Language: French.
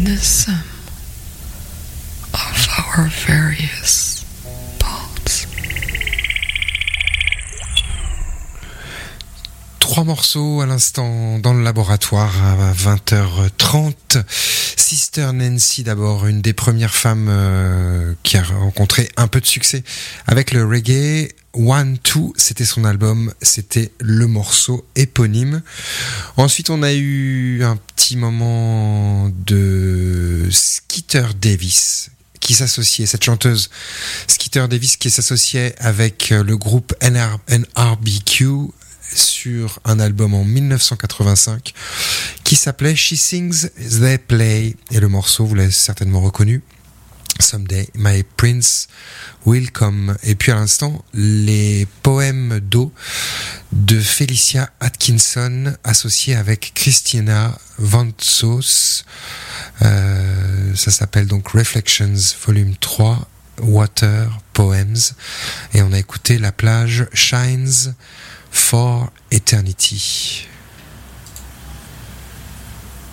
in the sum of our various parts. 3 morceaux à l'instant dans le laboratoire à 20h30. Sister Nancy d'abord, une des premières femmes qui a rencontré un peu de succès avec le reggae. One, Two, c'était son album, c'était le morceau éponyme. Ensuite, on a eu un petit moment de Skeeter Davis qui s'associait, cette chanteuse Skeeter Davis qui s'associait avec le groupe NRBQ sur un album en 1985 qui s'appelait She Sings, They Play, et le morceau, vous l'avez certainement reconnu, Someday My Prince Will Come. Et puis à l'instant, les poèmes d'eau de Felicia Atkinson associés avec Christina Vantsos. Ça s'appelle donc Reflections volume 3, Water Poems, et on a écouté La plage Shines for Eternity.